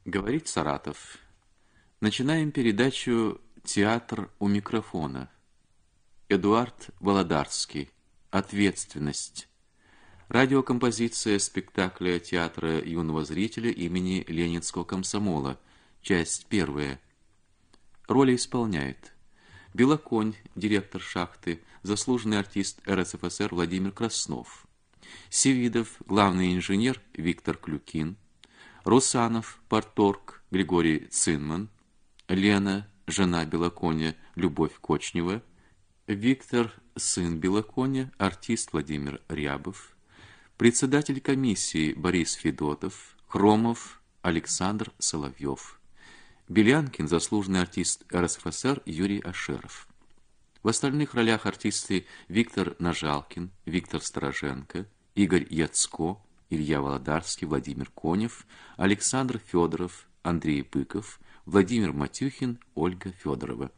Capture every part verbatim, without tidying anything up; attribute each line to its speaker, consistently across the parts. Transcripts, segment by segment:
Speaker 1: Говорит Саратов. Начинаем передачу «Театр у микрофона». Эдуард Володарский. Ответственность. Радиокомпозиция спектакля театра юного зрителя имени Ленинского комсомола. Часть первая. Роли исполняет Белоконь, директор шахты, заслуженный артист эр эс эф эс эр Владимир Краснов. Севидов, главный инженер Виктор Клюкин. Русанов, парторг Григорий Цинман. Лена, жена Белоконя, Любовь Кочнева. Виктор, сын Белоконя, артист Владимир Рябов. Председатель комиссии Борис Федотов. Хромов Александр Соловьев. Белянкин, заслуженный артист эр эс эф эс эр Юрий Ашеров. В остальных ролях артисты Виктор Нажалкин, Виктор Стороженко, Игорь Яцко, Илья Володарский, Владимир Конев, Александр Федоров, Андрей Быков, Владимир Матюхин, Ольга Федорова.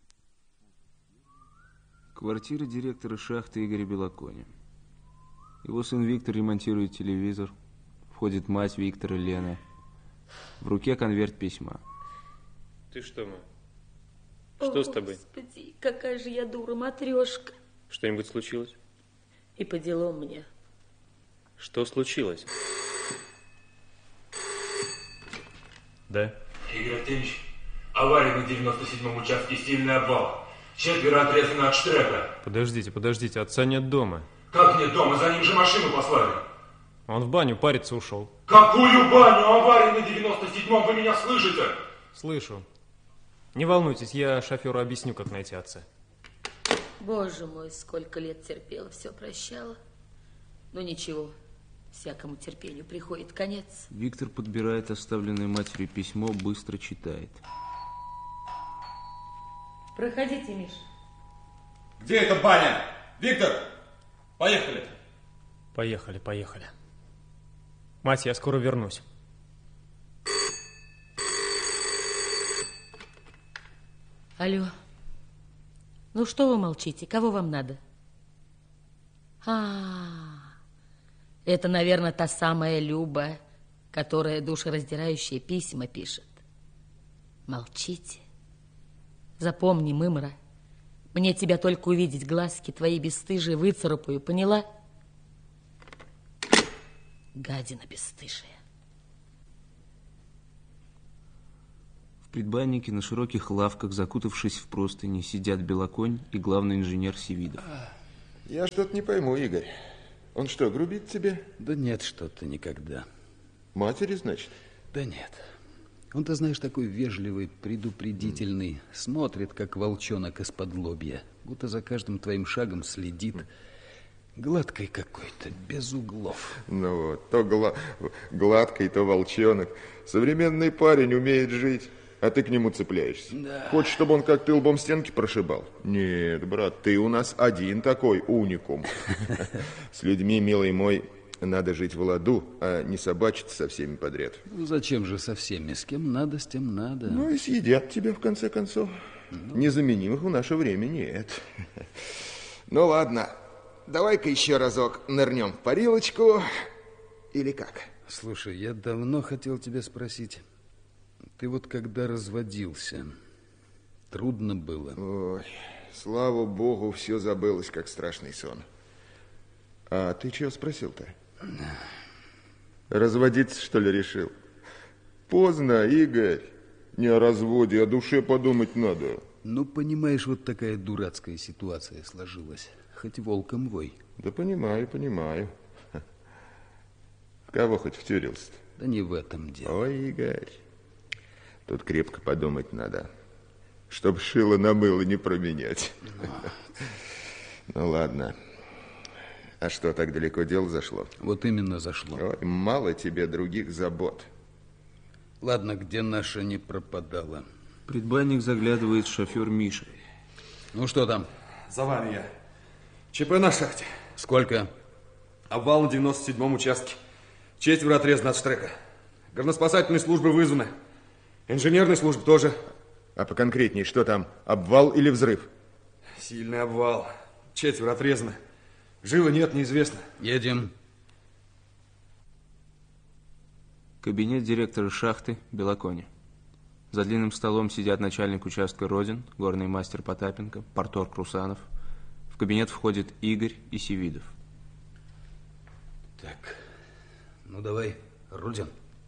Speaker 2: Квартира директора шахты Игоря Белоконя. Его сын Виктор ремонтирует телевизор. Входит мать Виктора, Лена. В руке конверт письма.
Speaker 3: Ты что, ма? Что
Speaker 4: О,
Speaker 3: с тобой?
Speaker 4: Господи, какая же я дура, матрешка.
Speaker 3: Что-нибудь случилось?
Speaker 4: И по делам мне.
Speaker 3: Что случилось? Да?
Speaker 5: Игорь Артемьевич, авария на девяносто седьмом участке, сильный обвал. Четверо отрезаны от штрека.
Speaker 3: Подождите, подождите, отца нет дома.
Speaker 5: Как нет дома? За ним же машину послали.
Speaker 3: Он в баню париться ушел.
Speaker 5: Какую баню? Авария на девяносто седьмом, вы меня слышите?
Speaker 3: Слышу. Не волнуйтесь, я шоферу объясню, как найти отца.
Speaker 4: Боже мой, сколько лет терпела, все прощала. Ну ничего, всякому терпению приходит конец.
Speaker 2: Виктор подбирает оставленное матерью письмо, быстро читает.
Speaker 4: Проходите, Миша.
Speaker 6: Где эта баня? Виктор, поехали.
Speaker 3: Поехали, поехали. Мать, я скоро вернусь.
Speaker 4: Алло. Ну что вы молчите? Кого вам надо? А, это, наверное, та самая Люба, которая душераздирающие письма пишет. Молчите. Запомни, Мымра, мне тебя только увидеть, глазки твои бесстыжие выцарапаю, поняла? Гадина бесстыжая.
Speaker 2: В предбаннике на широких лавках, закутавшись в простыни, сидят Белоконь и главный инженер Севидов.
Speaker 7: Я что-то не пойму, Игорь. Он что, грубит тебе?
Speaker 8: Да нет, что-то никогда.
Speaker 7: Матери, значит?
Speaker 8: Да нет. Он-то, знаешь, такой вежливый, предупредительный. Mm. Смотрит, как волчонок из-под лобья. Будто за каждым твоим шагом следит. Mm. Гладкой какой-то, без углов.
Speaker 7: Ну вот, то гла... гладкий, то волчонок. Современный парень умеет жить, а ты к нему цепляешься.
Speaker 8: Да.
Speaker 7: Хочешь, чтобы он как ты лбом стенки прошибал? Нет, брат, ты у нас один такой уникум. С людьми, милый мой, надо жить в ладу, а не собачиться со всеми подряд.
Speaker 8: Ну, зачем же со всеми? С кем надо, с тем надо.
Speaker 7: Ну и съедят тебя, в конце концов. Ну. Незаменимых в наше время нет. Ну ладно, давай-ка еще разок нырнем в парилочку. Или как?
Speaker 8: Слушай, я давно хотел тебя спросить. Ты вот когда разводился, трудно было?
Speaker 7: Ой, слава богу, все забылось, как страшный сон. А ты чего спросил-то? Разводиться, что ли, решил? Поздно, Игорь. Не о разводе, о душе подумать надо.
Speaker 8: Ну, понимаешь, вот такая дурацкая ситуация сложилась. Хоть волком вой.
Speaker 7: Да понимаю, понимаю. В кого хоть втюрился-то?
Speaker 8: Да не в этом дело.
Speaker 7: Ой, Игорь, тут крепко подумать надо, чтоб шило на мыло не променять. Ну ладно. А что, так далеко дело зашло?
Speaker 8: Вот именно зашло.
Speaker 7: Ой, мало тебе других забот.
Speaker 8: Ладно, где наша не пропадала?
Speaker 2: В предбанник заглядывает шофер Миша.
Speaker 8: Ну что там?
Speaker 6: За вами я. ЧП на шахте.
Speaker 8: Сколько?
Speaker 6: Обвал на девяносто седьмом участке. Четверо отрезано от штрека. Горноспасательные службы вызваны. Инженерные службы тоже.
Speaker 7: А поконкретнее, что там? Обвал или взрыв?
Speaker 6: Сильный обвал. Четверо отрезано. Живо нет, неизвестно.
Speaker 8: Едем.
Speaker 2: Кабинет директора шахты Белокони. За длинным столом сидят начальник участка Родин, горный мастер Потапенко, порторг Русанов. В кабинет входит Игорь и Севидов.
Speaker 8: Так, ну давай, Родин.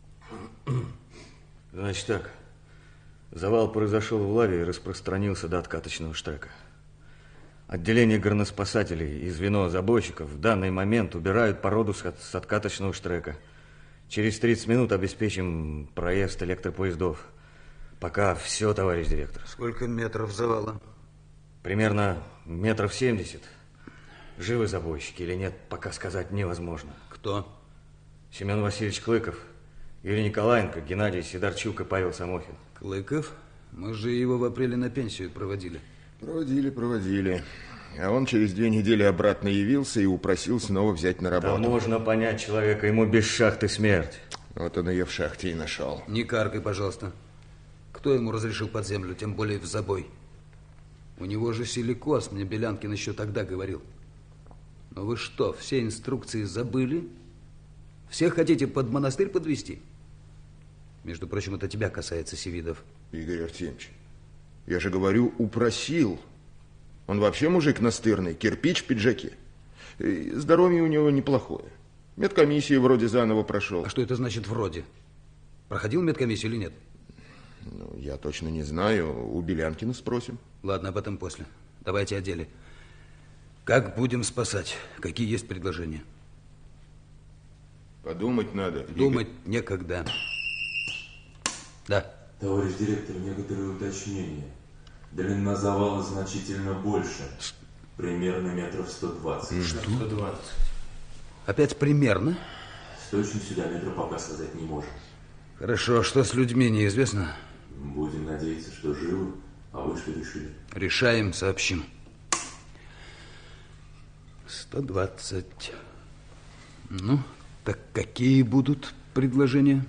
Speaker 9: Значит так, завал произошел в лаве и распространился до откаточного штрека. Отделение горноспасателей и звено забойщиков в данный момент убирают породу с откаточного штрека. Через тридцать минут обеспечим проезд электропоездов. Пока все, товарищ директор.
Speaker 8: Сколько метров завала?
Speaker 9: Примерно метров семьдесят. Живы забойщики или нет, пока сказать невозможно.
Speaker 8: Кто?
Speaker 9: Семен Васильевич Клыков, Юрий Николаенко, Геннадий Сидорчук и Павел Самохин.
Speaker 8: Клыков? Мы же его в апреле на пенсию проводили.
Speaker 7: Проводили, проводили. А он через две недели обратно явился и упросил снова взять на работу.
Speaker 9: Да можно понять человека, ему без шахты смерть.
Speaker 7: Вот он ее в шахте и нашел.
Speaker 8: Не каркай, пожалуйста. Кто ему разрешил под землю, тем более в забой? У него же силикоз, мне Белянкин еще тогда говорил. Но вы что, все инструкции забыли? Всех хотите под монастырь подвести? Между прочим, это тебя касается, Севидов.
Speaker 7: Игорь Артемьевич, я же говорю, упросил. Он вообще мужик настырный, кирпич в пиджаке. И здоровье у него неплохое. Медкомиссию вроде заново прошел.
Speaker 8: А что это значит вроде? Проходил медкомиссию или нет?
Speaker 7: Ну, я точно не знаю. У Белянкина спросим.
Speaker 8: Ладно, об этом после. Давайте о деле. Как будем спасать? Какие есть предложения?
Speaker 7: Подумать надо.
Speaker 8: Думать Игорь. Некогда. Да.
Speaker 5: Товарищ директор, некоторые уточнения. Длина завала значительно больше. Примерно метров сто двадцать.
Speaker 8: Что?
Speaker 5: сто двадцать.
Speaker 8: Опять примерно?
Speaker 5: С точностью до метра пока сказать не можем.
Speaker 8: Хорошо, что с людьми неизвестно?
Speaker 5: Будем надеяться, что живы. А вы что решили?
Speaker 8: Решаем, сообщим. сто двадцать. Ну, так какие будут предложения?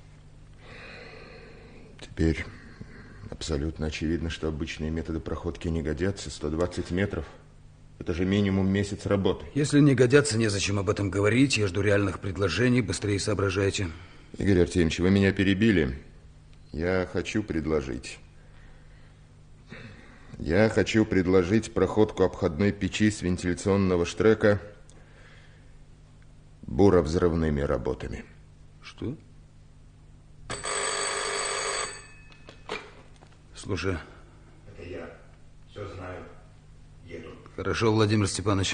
Speaker 7: Теперь абсолютно очевидно, что обычные методы проходки не годятся. сто двадцать метров. Это же минимум месяц работы.
Speaker 8: Если не годятся, незачем об этом говорить. Я жду реальных предложений. Быстрее соображайте.
Speaker 7: Игорь Артемьевич, вы меня перебили. Я хочу предложить. Я хочу предложить проходку обходной печи с вентиляционного штрека буровзрывными работами.
Speaker 8: Что? Слушай.
Speaker 10: Это я. Все знаю. Еду.
Speaker 8: Хорошо, Владимир Степанович.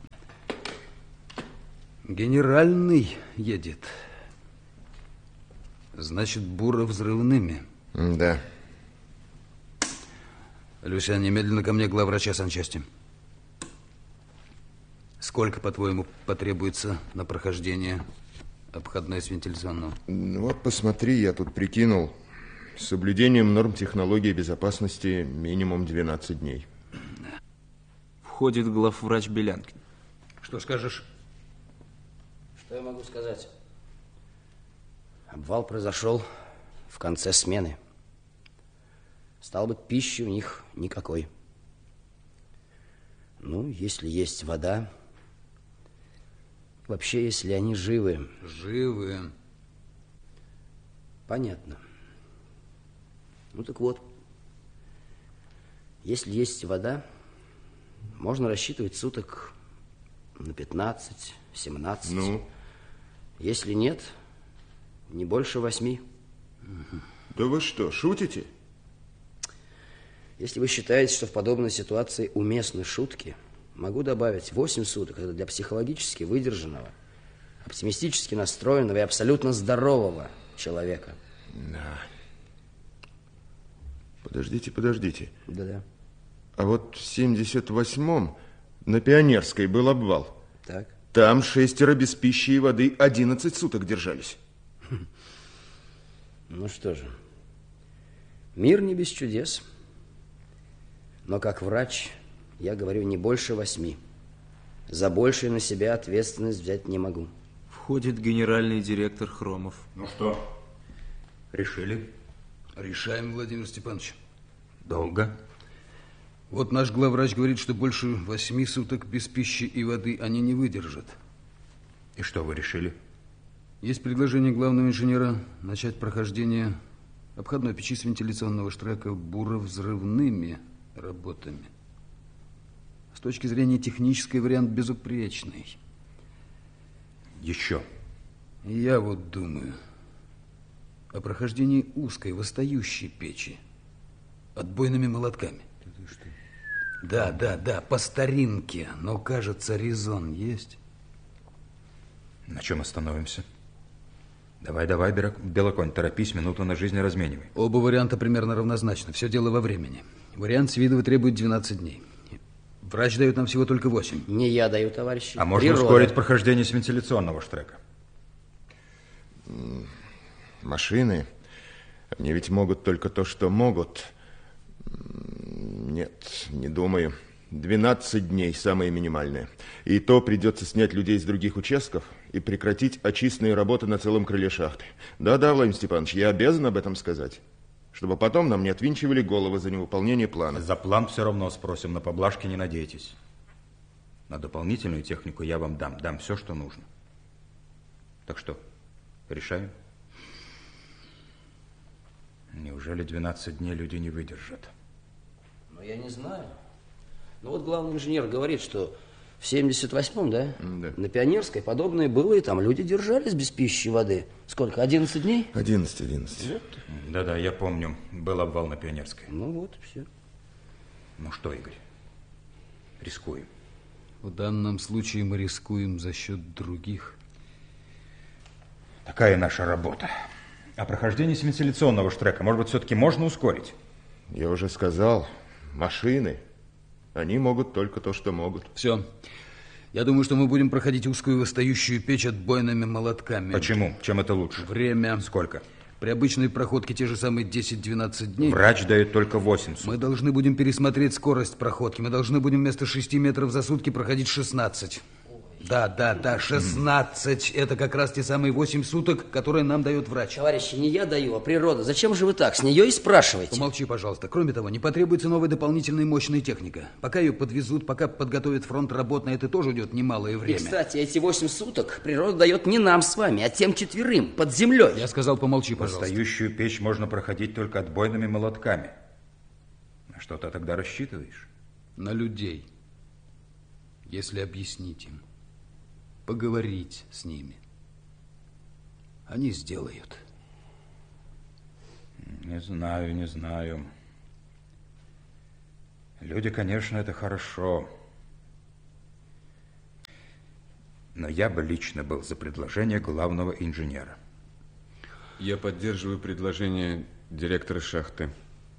Speaker 8: Генеральный едет. Значит, буровзрывными.
Speaker 7: Да.
Speaker 8: Люся, немедленно ко мне главврача санчасти. Сколько, по-твоему, потребуется на прохождение обходной с вентиляционного?
Speaker 7: Ну, вот посмотри, я тут прикинул. С соблюдением норм технологии безопасности минимум двенадцать дней.
Speaker 2: Входит главврач Белянкин.
Speaker 8: Что скажешь?
Speaker 11: Что я могу сказать? Обвал произошел в конце смены. Стало быть, пищи у них никакой. Ну, если есть вода, вообще, если они живы.
Speaker 8: Живы.
Speaker 11: Понятно. Ну, так вот, если есть вода, можно рассчитывать суток на пятнадцать-семнадцать.
Speaker 7: Ну?
Speaker 11: Если нет, не больше восьми.
Speaker 7: Да вы что, шутите?
Speaker 11: Если вы считаете, что в подобной ситуации уместны шутки, могу добавить восемь суток. Это для психологически выдержанного, оптимистически настроенного и абсолютно здорового человека.
Speaker 7: Да. Подождите, подождите.
Speaker 11: Да-да.
Speaker 7: А вот в семьдесят восьмом на Пионерской был обвал.
Speaker 11: Так.
Speaker 7: Там шестеро без пищи и воды одиннадцать суток держались.
Speaker 11: Ну что же, мир не без чудес. Но как врач я говорю не больше восьми. За большее на себя ответственность взять не могу.
Speaker 2: Входит генеральный директор Хромов.
Speaker 10: Ну что, решили?
Speaker 8: Решаем, Владимир Степанович.
Speaker 10: Долго?
Speaker 8: Вот наш главврач говорит, что больше восьми суток без пищи и воды они не выдержат.
Speaker 10: И что вы решили?
Speaker 8: Есть предложение главного инженера начать прохождение обходной печи с вентиляционного штрека буровзрывными работами. С точки зрения технической вариант безупречный.
Speaker 12: Еще.
Speaker 8: И я вот думаю о прохождении узкой восстающей печи отбойными молотками. Да, да, да, по старинке, но, кажется, резон есть.
Speaker 12: На чем остановимся? Давай, давай, Белоконь, торопись, минуту на жизнь разменивай.
Speaker 8: Оба варианта примерно равнозначны, все дело во времени. Вариант Свидова требует двенадцать дней. Врач дает нам всего только восемь.
Speaker 11: Не я даю, товарищи.
Speaker 12: А можно
Speaker 11: Природа.
Speaker 12: ускорить прохождение с вентиляционного штрека?
Speaker 7: Машины, они ведь могут только то, что могут. Нет, не думаю. двенадцать дней, самое минимальное. И то придется снять людей с других участков и прекратить очистные работы на целом крыле шахты. Да-да, Владимир Степанович, я обязан об этом сказать, чтобы потом нам не отвинчивали головы за невыполнение плана.
Speaker 12: За план все равно спросим, на поблажки не надейтесь. На дополнительную технику я вам дам, дам все, что нужно. Так что, решаем? Неужели двенадцать дней люди не выдержат?
Speaker 11: Ну, я не знаю. Ну, вот главный инженер говорит, что в семьдесят восьмом, да?
Speaker 7: Да.
Speaker 11: На Пионерской подобное было, и там люди держались без пищи и воды. Сколько, одиннадцать дней?
Speaker 7: Одиннадцать, одиннадцать.
Speaker 11: Вот.
Speaker 12: Да-да, я помню, был обвал на Пионерской.
Speaker 11: Ну, вот, все.
Speaker 12: Ну что, Игорь, рискуем.
Speaker 8: В данном случае мы рискуем за счет других.
Speaker 12: Такая наша работа. А прохождение с вентиляционного штрека, может быть, все-таки можно ускорить?
Speaker 7: Я уже сказал, машины, они могут только то, что могут.
Speaker 8: Все. Я думаю, что мы будем проходить узкую восстающую печь отбойными молотками.
Speaker 12: Почему? Чем это лучше?
Speaker 8: Время.
Speaker 12: Сколько?
Speaker 8: При обычной проходке те же самые десять-двенадцать дней.
Speaker 12: Врач дает только восемь суток.
Speaker 8: Мы должны будем пересмотреть скорость проходки. Мы должны будем вместо шести метров за сутки проходить шестнадцать. Да, да, да, шестнадцать. Это как раз те самые восемь суток, которые нам дает врач.
Speaker 11: Товарищи, не я даю, а природа. Зачем же вы так? С нее и спрашивайте.
Speaker 8: Помолчи, пожалуйста. Кроме того, не потребуется новая дополнительная мощная техника. Пока ее подвезут, пока подготовят фронт работ, на это тоже уйдет немалое время.
Speaker 11: И, кстати, эти восемь суток природа дает не нам с вами, а тем четверым, под землей.
Speaker 8: Я сказал, помолчи, пожалуйста.
Speaker 12: Восстающую печь можно проходить только отбойными молотками. На что ты тогда рассчитываешь?
Speaker 8: На людей. Если объяснить им. Поговорить с ними. Они сделают.
Speaker 12: Не знаю, не знаю. Люди, конечно, это хорошо. Но я бы лично был за предложение главного инженера.
Speaker 2: Я поддерживаю предложение директора шахты.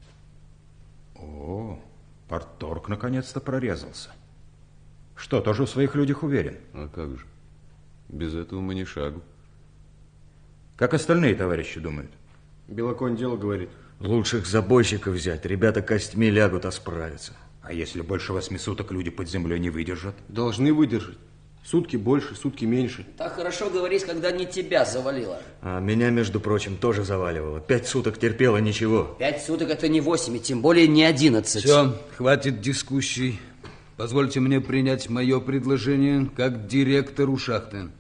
Speaker 12: О, парторг наконец-то прорезался. Что, тоже в своих людях уверен?
Speaker 2: А как же? Без этого мы ни шагу.
Speaker 12: Как остальные товарищи думают?
Speaker 6: Белоконь дело говорит.
Speaker 9: Лучших забойщиков взять. Ребята костьми лягут, а справятся.
Speaker 12: А если больше восьми суток люди под землей не выдержат?
Speaker 6: Должны выдержать. Сутки больше, сутки меньше.
Speaker 11: Так хорошо говорить, когда не тебя завалило.
Speaker 9: А меня, между прочим, тоже заваливало. Пять суток терпела, ничего.
Speaker 11: Пять суток это не восемь, и тем более не одиннадцать.
Speaker 8: Все, хватит дискуссий. Позвольте мне принять мое предложение как директору шахты.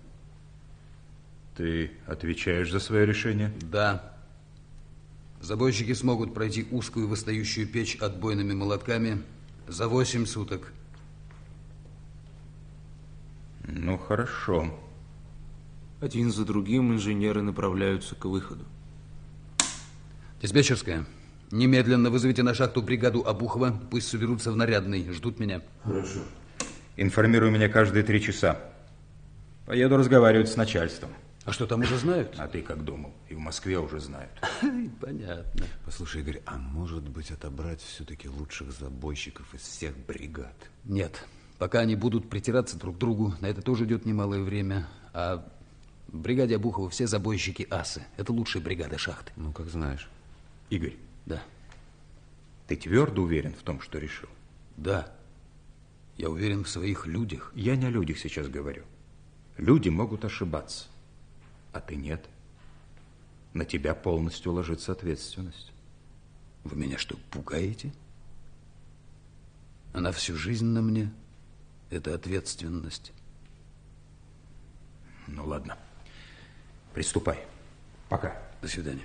Speaker 12: Ты отвечаешь за свое решение?
Speaker 8: Да. Забойщики смогут пройти узкую восстающую печь отбойными молотками за восемь суток.
Speaker 12: Ну, хорошо.
Speaker 2: Один за другим инженеры направляются к выходу.
Speaker 8: Диспетчерская, немедленно вызовите на шахту бригаду Обухова. Пусть соберутся в нарядный, ждут меня.
Speaker 5: Хорошо.
Speaker 12: Информируй меня каждые три часа. Поеду разговаривать с начальством.
Speaker 8: А что, там уже знают?
Speaker 12: А ты как думал? И в Москве уже знают.
Speaker 8: Понятно.
Speaker 13: Послушай, Игорь, а может быть отобрать все-таки лучших забойщиков из всех бригад?
Speaker 8: Нет. Пока они будут притираться друг к другу, на это тоже идет немалое время. А в бригаде Обухова все забойщики асы. Это лучшая бригада шахты.
Speaker 2: Ну, как знаешь.
Speaker 12: Игорь.
Speaker 8: Да.
Speaker 12: Ты твердо уверен в том, что решил?
Speaker 8: Да. Я уверен в своих людях.
Speaker 12: Я не о людях сейчас говорю. Люди могут ошибаться, а ты нет. На тебя полностью ложится ответственность.
Speaker 8: Вы меня что, пугаете? Она всю жизнь на мне. Это ответственность.
Speaker 12: Ну, ладно. Приступай. Пока.
Speaker 8: До свидания.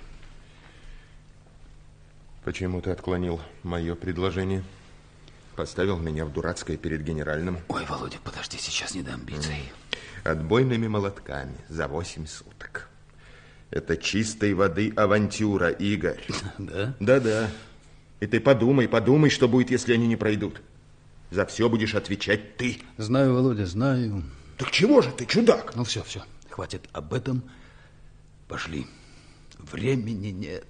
Speaker 7: Почему ты отклонил мое предложение? Поставил меня в дурацкое перед генеральным.
Speaker 8: Ой, Володя, подожди, сейчас не дам бицей.
Speaker 7: Отбойными молотками за восемь суток. Это чистой воды авантюра, Игорь.
Speaker 8: Да?
Speaker 7: Да-да. И ты подумай, подумай, что будет, если они не пройдут. За все будешь отвечать ты.
Speaker 8: Знаю, Володя, знаю.
Speaker 7: Так чего же ты, чудак?
Speaker 8: Ну все, все, хватит об этом. Пошли. Времени нет.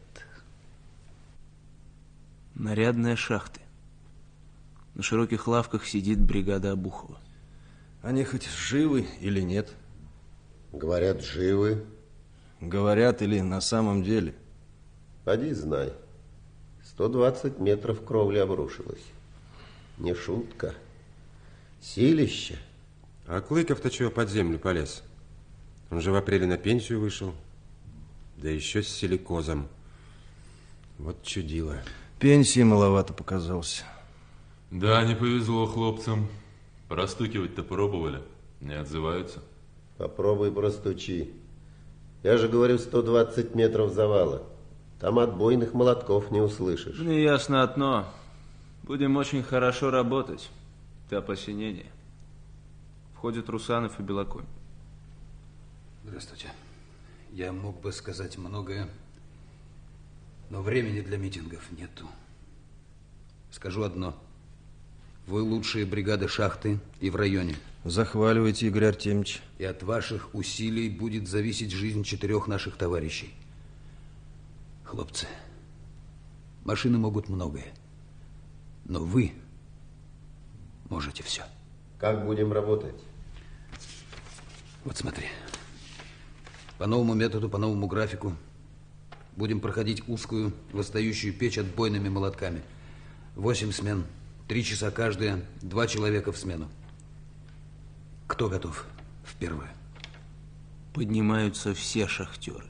Speaker 2: Нарядные шахты. На широких лавках сидит бригада Обухова.
Speaker 14: Они хоть живы или нет?
Speaker 15: Говорят, живы.
Speaker 14: Говорят или на самом деле?
Speaker 15: Поди знай. сто двадцать метров кровли обрушилось. Не шутка. Силище.
Speaker 16: А Клыков-то чего под землю полез? Он же в апреле на пенсию вышел. Да еще с силикозом. Вот чудило.
Speaker 14: Пенсии маловато показался.
Speaker 5: Да, не повезло хлопцам. Простукивать-то пробовали. Не отзываются.
Speaker 15: Попробуй простучи. Я же говорю, сто двадцать метров завала. Там отбойных молотков не услышишь.
Speaker 2: Мне ясно одно. Будем очень хорошо работать. Ты посинение. Входят Русанов и Белоконь.
Speaker 8: Здравствуйте. Я мог бы сказать многое, но времени для митингов нету. Скажу одно. Вы лучшие бригады шахты и в районе.
Speaker 14: Захваливайте, Игорь Артемьевич.
Speaker 8: И от ваших усилий будет зависеть жизнь четырех наших товарищей. Хлопцы, машины могут многое, но вы можете все.
Speaker 15: Как будем работать?
Speaker 8: Вот смотри. По новому методу, по новому графику будем проходить узкую, восстающую печь отбойными молотками. Восемь смен, три часа каждая, два человека в смену. Кто готов в первую?
Speaker 2: Поднимаются все шахтеры.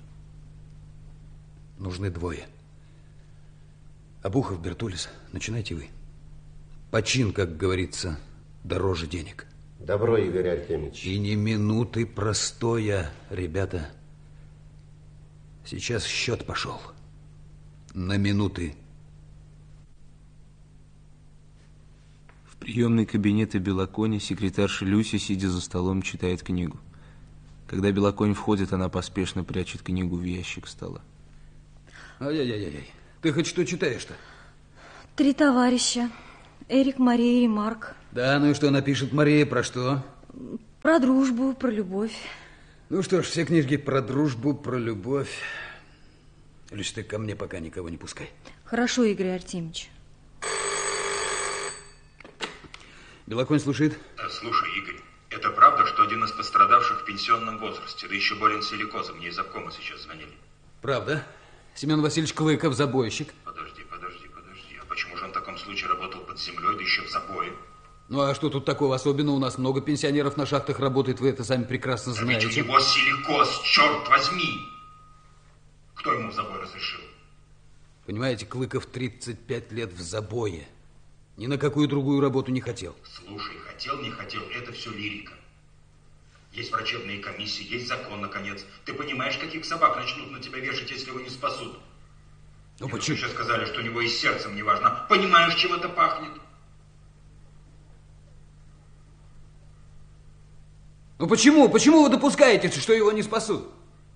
Speaker 8: Нужны двое. Обухов, Бертулис, начинайте вы. Почин, как говорится, дороже денег.
Speaker 15: Добро, Игорь Артемьевич.
Speaker 8: И ни минуты простоя, ребята. Сейчас счет пошел. На минуты.
Speaker 2: В приемной кабинете Белокони секретарша Люся, сидя за столом, читает книгу. Когда Белоконь входит, она поспешно прячет книгу в ящик стола.
Speaker 8: Ай-яй-яй-яй. Ты хоть что читаешь-то?
Speaker 17: Три товарища. Эрик, Мария и Марк.
Speaker 8: Да, ну и что напишет Мария, про что?
Speaker 17: Про дружбу, про любовь.
Speaker 8: Ну что ж, все книжки про дружбу, про любовь. Люсь, ты ко мне пока никого не пускай.
Speaker 17: Хорошо, Игорь Артемьевич.
Speaker 8: Белоконь слушает.
Speaker 10: Слушай, Игорь, это правда, что один из пострадавших в пенсионном возрасте, да еще болен силикозом, мне из обкома сейчас звонили?
Speaker 8: Правда. Семен Васильевич Клыков, забойщик.
Speaker 10: Подожди, подожди, подожди. А почему же он в таком случае работал под землей, да еще в забое?
Speaker 8: Ну а что тут такого особенного? У нас много пенсионеров на шахтах работает, вы это сами прекрасно знаете.
Speaker 10: А ведь у него силикоз, черт возьми! Кто ему в забой разрешил?
Speaker 8: Понимаете, Клыков тридцать пять лет в забое. Ни на какую другую работу не хотел.
Speaker 10: Слушай, хотел, не хотел, это все лирика. Есть врачебные комиссии, есть закон, наконец. Ты понимаешь, каких собак начнут на тебя вешать, если его не спасут?
Speaker 8: Ну
Speaker 10: и
Speaker 8: почему?
Speaker 10: Вот еще сказали, что у него и с сердцем не важно. Понимаешь, чем это пахнет?
Speaker 8: Ну почему? Почему вы допускаете, что его не спасут?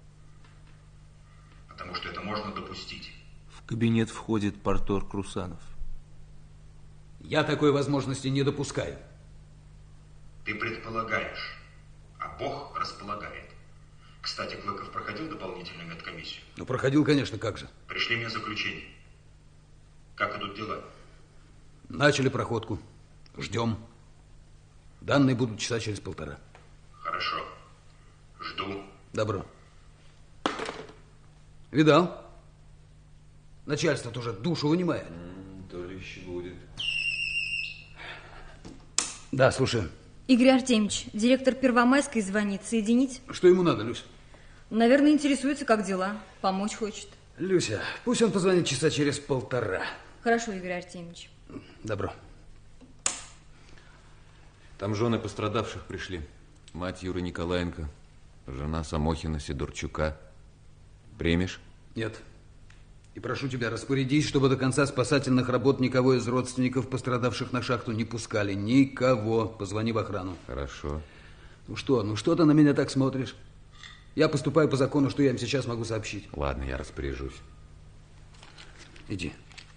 Speaker 10: Потому что это можно допустить.
Speaker 2: В кабинет входит парторг Русанов.
Speaker 8: Я такой возможности не допускаю.
Speaker 10: Ты предполагаешь, а Бог располагает. Кстати, Клыков проходил дополнительную медкомиссию?
Speaker 8: Ну, проходил, конечно, как же.
Speaker 10: Пришли мне заключение. Как идут дела?
Speaker 8: Начали проходку. Ждем. Данные будут часа через полтора.
Speaker 10: Хорошо. Жду.
Speaker 8: Добро. Видал? Начальство тоже душу вынимает.
Speaker 14: То ли еще будет.
Speaker 8: Да, слушаю.
Speaker 17: Игорь Артемьевич, директор Первомайской звонит. Соединить?
Speaker 8: Что ему надо, Люся?
Speaker 17: Наверное, интересуется, как дела. Помочь хочет.
Speaker 8: Люся, пусть он позвонит часа через полтора.
Speaker 17: Хорошо, Игорь Артемьевич.
Speaker 8: Добро.
Speaker 1: Там жены пострадавших пришли. Мать Юры Николаенко.
Speaker 18: Жена Самохина Сидорчука. Примешь?
Speaker 8: Нет. И прошу тебя, распорядись, чтобы до конца спасательных работ никого из родственников, пострадавших на шахту, не пускали. Никого. Позвони в охрану.
Speaker 18: Хорошо.
Speaker 8: Ну что, ну что ты на меня так смотришь? Я поступаю по закону, что я им сейчас могу сообщить.
Speaker 18: Ладно, я распоряжусь.
Speaker 8: Иди.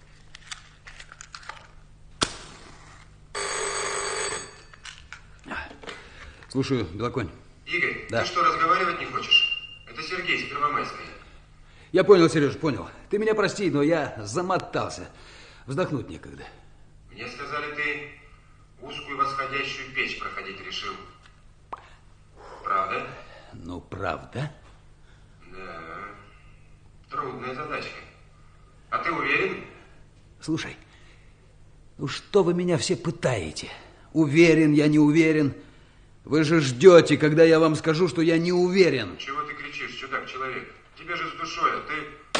Speaker 8: Слушаю, Белоконь.
Speaker 10: Игорь,
Speaker 8: да.
Speaker 10: Ты что, разговаривать не хочешь? Это Сергей с Первомайской.
Speaker 8: Я понял, Сереж, понял. Ты меня прости, но я замотался. Вздохнуть некогда.
Speaker 10: Мне сказали, ты узкую восходящую печь проходить решил. Правда?
Speaker 8: Ну, правда.
Speaker 10: Да. Трудная задачка. А ты уверен?
Speaker 8: Слушай, ну что вы меня все пытаете? Уверен, я не уверен. Вы же ждете, когда я вам скажу, что я не уверен.
Speaker 10: Чего ты кричишь, чудак-человек? Тебе же с душой, а ты